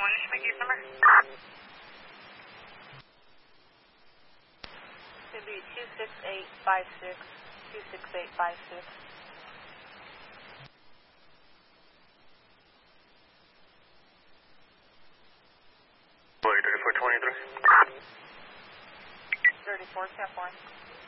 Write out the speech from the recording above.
Just my case number. It's going to be 26856, 26856. Wait, 3423. 34, Cap 1.